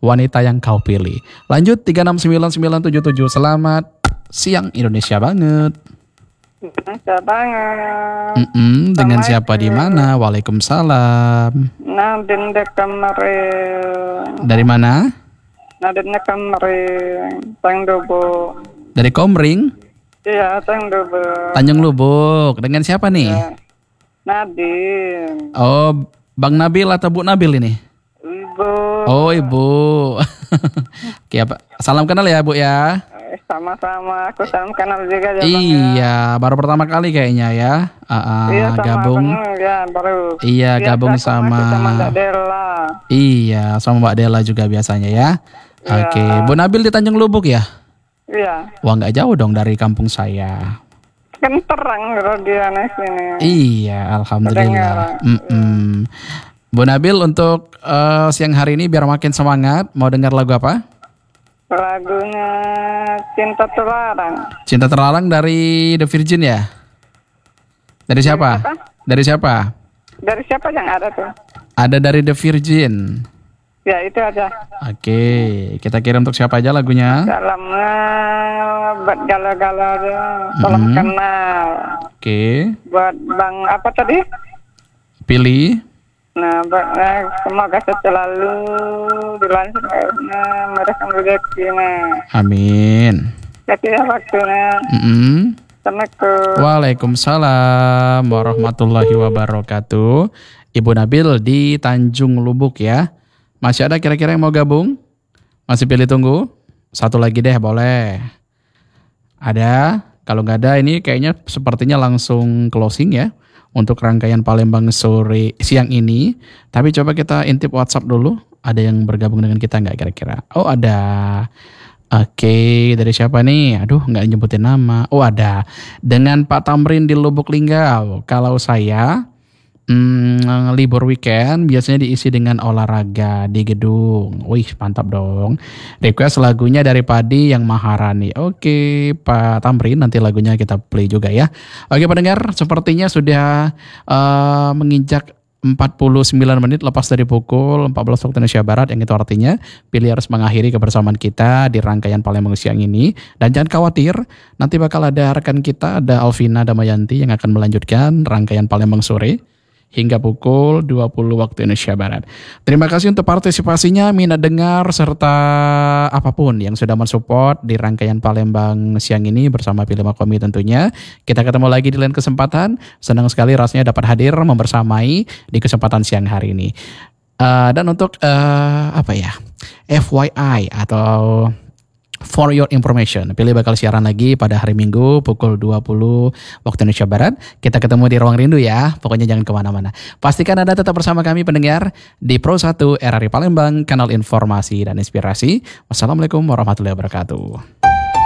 wanita yang kau pilih. Lanjut 369977. Selamat siang Indonesia banget. Indonesia banget. Dengan siapa di mana? Waalaikumsalam. Nadine de Kemarin. Dari mana? Nadine de Kemarin. Tangdobo. Dari Komering? Iya, Tangdobo. Tanjung Lubuk. Dengan siapa nih? Ya. Nadine. Oh, Bang Nabil atau Bu Nabil ini? Ibu. Oh, Ibu. Oke, apa? Salam kenal ya, Bu ya. Sama-sama. Aku salam kenal juga ya, Bang. Iya, baru pertama kali kayaknya ya. Iya, sama Gabung. ya, baru. Iya, gabung sama Mbak Della. Iya, sama Mbak Della juga biasanya ya. Iya. Oke, Bu Nabil di Tanjung Lubuk ya? Iya. Wah, nggak jauh dong dari kampung saya. Kan terang radionya sini. Iya, alhamdulillah. Bu Nabil untuk siang hari ini biar makin semangat, mau dengar lagu apa? Lagunya Cinta Terlarang. Cinta Terlarang dari The Virgin ya? Dari siapa? Apa? Dari siapa? Dari siapa yang ada tuh? Ada dari The Virgin. Ya itu aja. Oke, kita kirim untuk siapa aja lagunya? Salamnya buat gala-gala salam kenal. Oke. Buat Bang apa tadi? Pilih. Nah, semoga selalu dilancarkan mereka rezekinya. Amin. Jadi ya waktunya. Assalamualaikum. Waalaikumsalam warahmatullahi wabarakatuh. Ibu Nabil di Tanjung Lubuk ya. Masih ada kira-kira yang mau gabung? Masih pilih tunggu? Satu lagi deh boleh. Ada? Kalau nggak ada ini kayaknya sepertinya langsung closing ya. Untuk rangkaian Palembang siang ini. Tapi coba kita intip WhatsApp dulu. Ada yang bergabung dengan kita nggak kira-kira? Oh ada. Oke, dari siapa nih? Aduh nggak nyebutin nama. Oh ada. Dengan Pak Tamrin di Lubuk Linggau. Kalau saya libur weekend biasanya diisi dengan olahraga di gedung. Wih mantap dong. Request lagunya dari Padi yang Maharani. Oke Pak Tamrin, nanti lagunya kita play juga ya. Oke pendengar, sepertinya sudah menginjak 49 menit lepas dari pukul 14 waktu Indonesia Barat, yang itu artinya Pilih harus mengakhiri kebersamaan kita di rangkaian Palembang siang ini. Dan jangan khawatir, nanti bakal ada rekan kita, ada Alvina Damayanti yang akan melanjutkan rangkaian Palembang sore hingga pukul 20 waktu Indonesia Barat. Terima kasih untuk partisipasinya, minat dengar, serta apapun yang sudah mensupport di rangkaian Palembang siang ini bersama Pilih Makomi tentunya. Kita ketemu lagi di lain kesempatan. Senang sekali rasanya dapat hadir membersamai di kesempatan siang hari ini. Dan untuk FYI atau for your information, Pilih bakal siaran lagi pada hari Minggu pukul 20 waktu Indonesia Barat. Kita ketemu di Ruang Rindu ya. Pokoknya jangan kemana-mana. Pastikan Anda tetap bersama kami pendengar di Pro 1 RRI Palembang, kanal informasi dan inspirasi. Wassalamualaikum warahmatullahi wabarakatuh.